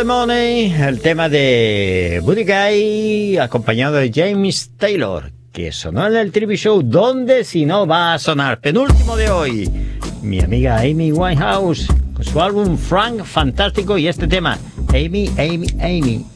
the Money, el tema de Buddy Guy, acompañado de James Taylor, que sonó en el TV Show ¿Dónde si no va a sonar? Penúltimo de hoy, mi amiga Amy Winehouse, con su álbum Frank Fantástico y este tema, Amy, Amy, Amy.